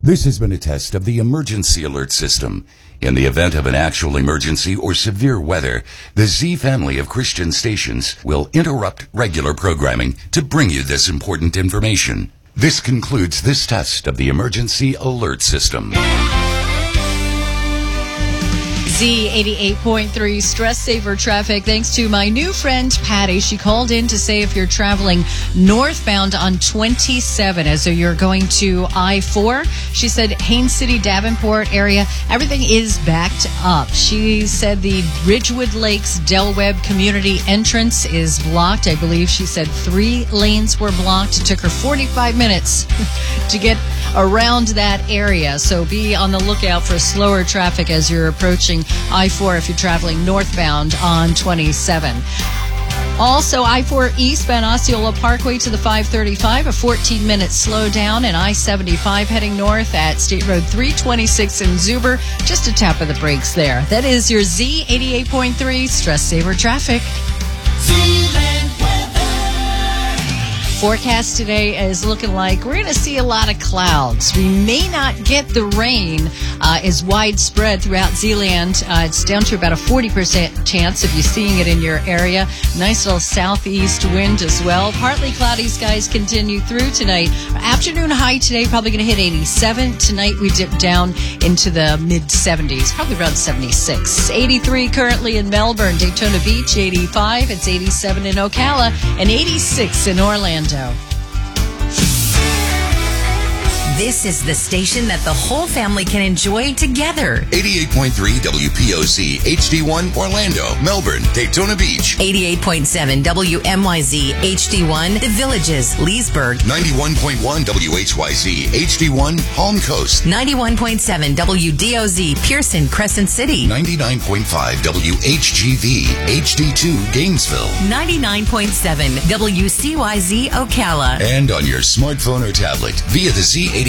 This has been a test of the emergency alert system. In the event of an actual emergency or severe weather, the Z family of Christian stations will interrupt regular programming to bring you this important information. This concludes this test of the emergency alert system. Z88.3 Stress Saver Traffic. Thanks to my new friend Patty. She called in to say if you're traveling northbound on 27 as though you're going to I-4, she said Haines City, Davenport area, everything is backed up. She said the Ridgewood Lakes Del Webb community entrance is blocked. I believe she said 3 lanes were blocked. It took her 45 minutes to get around that area. So be on the lookout for slower traffic as you're approaching I-4 if you're traveling northbound on 27. Also, I-4 eastbound Osceola Parkway to the 535, a 14-minute slowdown, and I-75 heading north at State Road 326 in Zuber. Just a tap of the brakes there. That is your Z88.3 Stress Saver Traffic. Forecast today is looking like we're going to see a lot of clouds. We may not get the rain is widespread throughout Zeeland. It's down to about a 40% chance of you seeing it in your area. Nice little southeast wind as well. Partly cloudy skies continue through tonight. Afternoon high today probably going to hit 87. Tonight we dip down into the mid-70s, probably around 76. 83 currently in Melbourne, Daytona Beach, 85. It's 87 in Ocala and 86 in Orlando. This is the station that the whole family can enjoy together. 88.3 WPOC, HD1, Orlando, Melbourne, Daytona Beach. 88.7 WMYZ, HD1, The Villages, Leesburg. 91.1 WHYZ, HD1, Palm Coast. 91.7 WDOZ, Pearson, Crescent City. 99.5 WHGV, HD2, Gainesville. 99.7 WCYZ, Ocala. And on your smartphone or tablet via the Z88